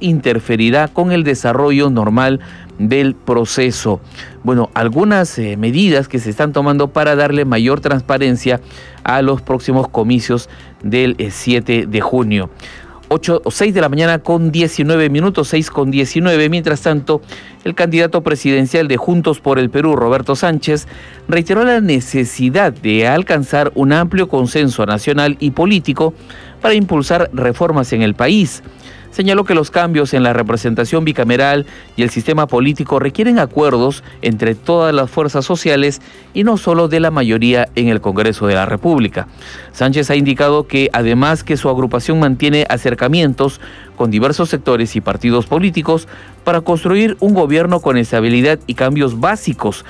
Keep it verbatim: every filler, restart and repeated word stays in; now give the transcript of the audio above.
interferirá con el desarrollo normal del proceso. Bueno, algunas eh, medidas que se están tomando para darle mayor transparencia a los próximos comicios del eh, siete de junio. ocho o seis de la mañana con diecinueve minutos, seis con diecinueve. Mientras tanto, el candidato presidencial de Juntos por el Perú, Roberto Sánchez, reiteró la necesidad de alcanzar un amplio consenso nacional y político para impulsar reformas en el país. Señaló que los cambios en la representación bicameral y el sistema político requieren acuerdos entre todas las fuerzas sociales y no solo de la mayoría en el Congreso de la República. Sánchez ha indicado que además que su agrupación mantiene acercamientos con diversos sectores y partidos políticos para construir un gobierno con estabilidad y cambios básicos